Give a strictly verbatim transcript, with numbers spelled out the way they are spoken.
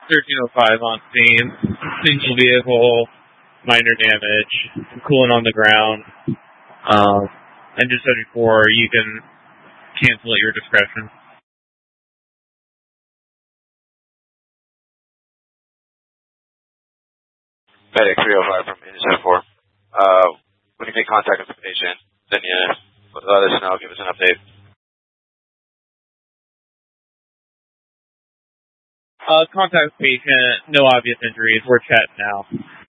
thirteen oh five on scene. Single vehicle, minor damage, coolant on the ground. Um, and just as before, you can cancel at your discretion. Medic three oh five from Industry four. Uh, when you make contact with the patient, then you let us know, give us an update. Uh, contact patient, no obvious injuries. We're chatting now.